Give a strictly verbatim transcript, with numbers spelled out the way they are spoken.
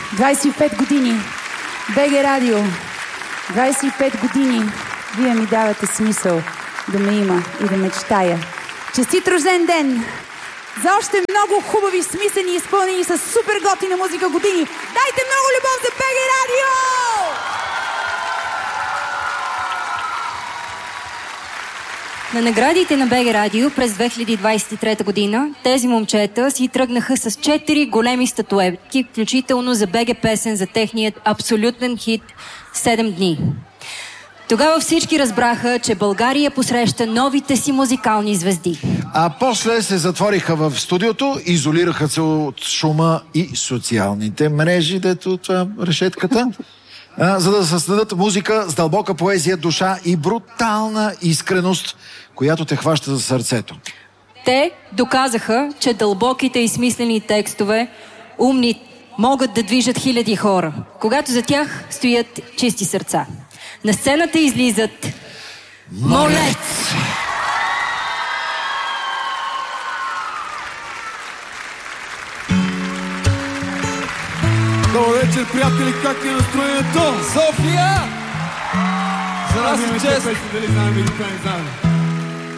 двайсет и пет години. БГ Радио. двайсет и пет години. Вие ми давате смисъл да ме има и да мечтая. Честит рожден ден! За още много хубави, смислени, изпълнени с супер готина музика години. Дайте много любов за БГ Радио! На наградите на БГ Радио през две хиляди двайсет и трета година тези момчета си тръгнаха с четири големи статуетки, включително за БГ песен за техният абсолютен хит седем дни. Тогава всички разбраха, че България посреща новите си музикални звезди. А после се затвориха в студиото, изолираха се от шума и социалните мрежи, дето това решетката, а, за да създадат музика с дълбока поезия, душа и брутална искреност, която те хваща за сърцето. Те доказаха, че дълбоките и смислени текстове, умни, могат да движат хиляди хора, когато за тях стоят чисти сърца. На сцената излизат Молец! Добър вечер, приятели, как е настроението? София! За нас е чест! Дали знаем или това не знаем?